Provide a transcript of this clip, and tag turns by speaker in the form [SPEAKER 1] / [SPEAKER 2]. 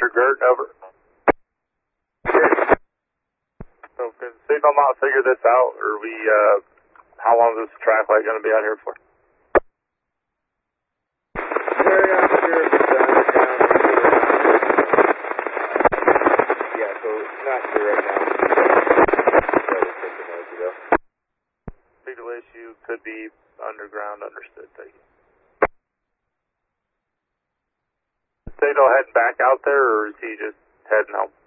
[SPEAKER 1] Roger, Gert, over. So can Signal not figure this out, or how long is this track light going to be out here for?
[SPEAKER 2] Very unsure if it's underground. Yeah, so not sure right now.
[SPEAKER 1] Signal issue could be underground, understood, thank you. Signal heading back out there, or is he just heading home?